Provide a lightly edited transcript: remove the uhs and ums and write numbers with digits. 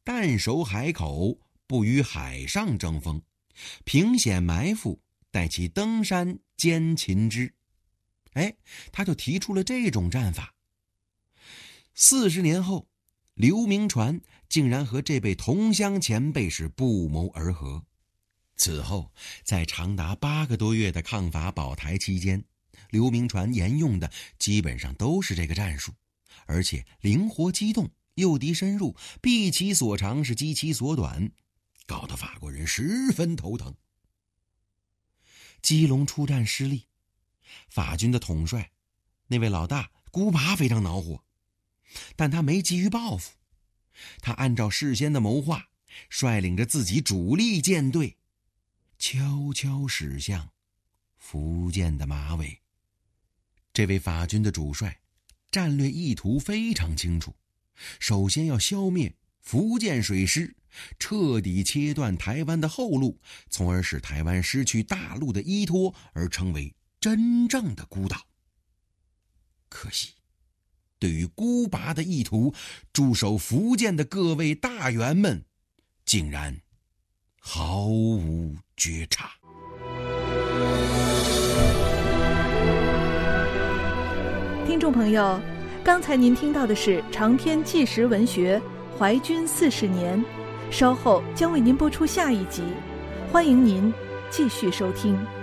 淡守海口，不与海上争锋，凭险埋伏，待其登山歼秦之。他就提出了这种战法。40年后，刘铭传竟然和这位同乡前辈是不谋而合。此后，在长达8个多月的抗法保台期间，刘铭传沿用的基本上都是这个战术，而且灵活机动，诱敌深入，避其所长是击其所短，搞得法国人十分头疼。基隆出战失利，法军的统帅那位老大孤拔非常恼火，但他没急于报复，他按照事先的谋划，率领着自己主力舰队悄悄驶向福建的马尾。这位法军的主帅战略意图非常清楚，首先要消灭福建水师，彻底切断台湾的后路，从而使台湾失去大陆的依托，而成为真正的孤岛。可惜，对于孤拔的意图，驻守福建的各位大员们竟然毫无觉察。 听众朋友，刚才您听到的是长篇纪实文学《淮军40年》，稍后将为您播出下一集，欢迎您继续收听。